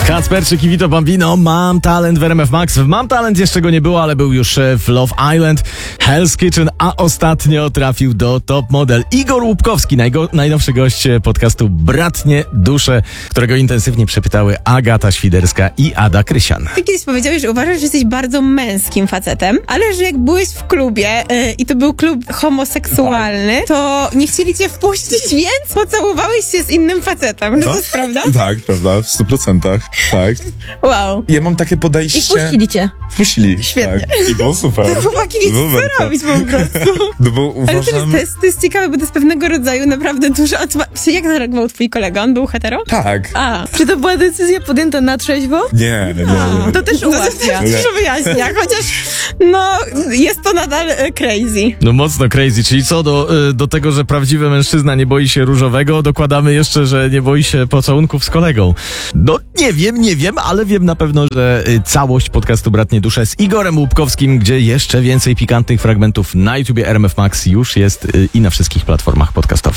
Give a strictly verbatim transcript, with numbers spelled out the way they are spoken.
Kacperczyk i Vito Bambino, Mam Talent w R M F Max. W Mam Talent jeszcze go nie było, ale był już w Love Island, Hell's Kitchen, a ostatnio trafił do Top Model. Igor Łupkowski, najgo, najnowszy gość podcastu Bratnie Dusze, którego intensywnie przepytały Agata Świderska i Ada Krysian. Ty kiedyś powiedziałeś, że uważasz, że jesteś bardzo męskim facetem, ale że jak byłeś w klubie yy, i to był klub homoseksualny, to nie chcieli cię wpuścić, więc pocałowałeś się z innym facetem. No to jest prawda? Tak, prawda, w stu procentach, tak. Wow. Ja mam takie podejście... I wpuścili cię. Wpuścili, Świetnie. tak. I było super. To chłopaki wiecie, Super, co robić po prostu. No bo Ale to uważam... jest, to jest ciekawe, bo to jest pewnego rodzaju naprawdę dużo... Czy jak zareagował twój kolega? On był hetero? Tak. A, Czy to była decyzja podjęta na trzeźwo? Nie, nie, nie. nie. to też ułatwia. Nie. Dużo wyjaśnia, chociaż no jest to nadal e, crazy. No mocno crazy, czyli co do, y, do tego, że prawdziwy mężczyzna nie boi się różowego, dokładamy jeszcze, że nie boi się pocałunków z kolegą. No nie wiem, nie wiem, ale wiem na pewno, że y, całość podcastu Bratnie Dusze z Igorem Łupkowskim, gdzie jeszcze więcej pikantnych fragmentów na YouTubie R M F Max już jest y, i na wszystkich platformach podcastowych.